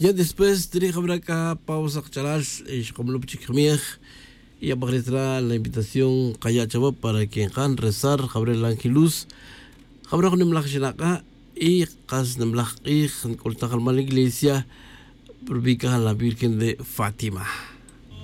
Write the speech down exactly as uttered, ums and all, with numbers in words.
Ya después de que pausa charal y como lo pichikmiej y aparecerá la invitación kaya chava para quien kan rezar sobre el angelus sobre con nimlak shinaka y kas nimlak y con la iglesia por la Virgen de Fátima.